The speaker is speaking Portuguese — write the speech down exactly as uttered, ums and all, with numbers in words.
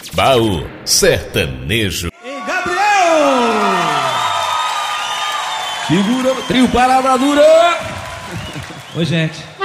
Baú Sertanejo. Ei, Gabriel! Segura, trio parada dura! Oi, gente.